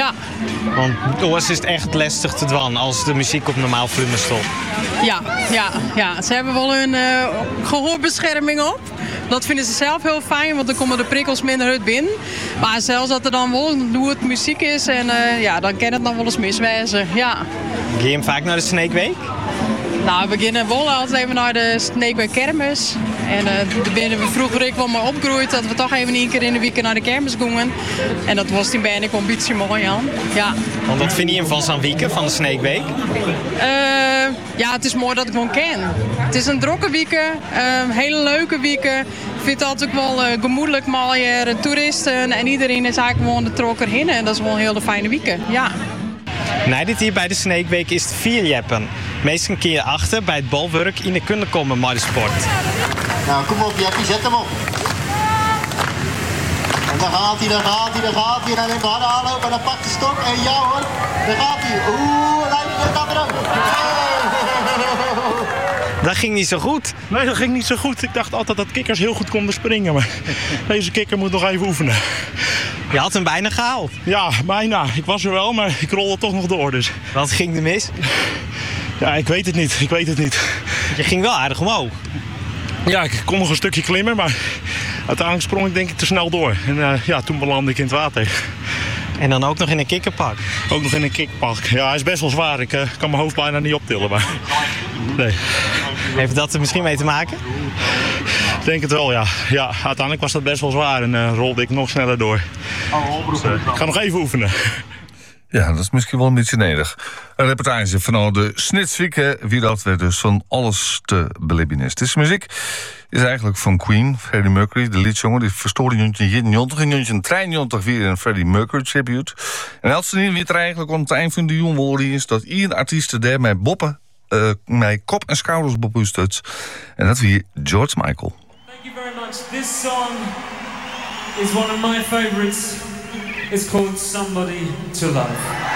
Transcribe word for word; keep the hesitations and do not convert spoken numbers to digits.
Ja. Want oors is het echt lastig te doen als de muziek op normaal volume stopt. Ja, ja, ja. Ze hebben wel hun uh, gehoorbescherming op. Dat vinden ze zelf heel fijn, want dan komen de prikkels minder uit binnen. Maar zelfs dat er dan wel hoe het muziek is, en uh, ja, dan kan het dan wel eens miswijzen. Ja. Ga je hem vaak naar de Snake Week? Nou, we beginnen wel altijd even naar de Snake Week kermis. En uh, daar binnen we vroeger ik wel maar opgegroeid dat we toch even een keer in de week naar de kermis gingen. En dat was die bijna een beetje mooi aan. Ja. Want wat vind je van zo'n week van de Snake Week? Uh, ja, het is mooi dat ik gewoon ken. Het is een drokke week, uh, hele leuke week. Ik vind het altijd wel uh, gemoedelijk, mooie toeristen en iedereen is eigenlijk gewoon de trokker heen. En dat is wel een hele fijne week. Ja. Nee, dit hier bij de Snake Week is het vier jeppen. Meestal een keer achter bij het bolwerk in de kunnen komen met de sport. Nou, kom op Jeppie, zet hem op. En dan gaat hij, dan gaat hij, dan gaat hij. En dan neemt de harde aanloop en dan pakt de stok. En ja hoor, daar gaat hij. Oeh, dat gaat er ook. Dat ging niet zo goed. Nee, dat ging niet zo goed. Ik dacht altijd dat kikkers heel goed konden springen. Maar deze kikker moet nog even oefenen. Je had hem bijna gehaald. Ja, bijna. Ik was er wel, maar ik rolde toch nog door. Dus. Wat ging er mis? Ja, ik weet het niet. Ik weet het niet. Je ging wel aardig omhoog. Ja, ik kon nog een stukje klimmen, maar uiteindelijk sprong ik denk ik te snel door. En uh, ja, toen belandde ik in het water. En dan ook nog in een kikkerpak. Ook nog in een kickpak. Ja, hij is best wel zwaar. Ik uh, kan mijn hoofd bijna niet optillen. Maar nee. Heeft dat er misschien mee te maken? Ik denk het wel, ja. Ja, uiteindelijk was dat best wel zwaar en uh, rolde ik nog sneller door. Dus, uh, ik ga nog even oefenen. Ja, dat is misschien wel een beetje nederig. Een reportage van de Snitswieke, wie dat werd dus van alles te beleven is. Deze muziek is eigenlijk van Queen, Freddie Mercury, de liedzanger. Die verstoorde in negentig en in drieënnegentig weer een Freddie Mercury tribute. En als ze niet weer eigenlijk aan het eind van de jongen is dat ieder artiest daar met boppen, uh, met kop en schouders bepoestert. En dat weer George Michael. Thank you very much. This song is one of my favorites. It's called Somebody to Love.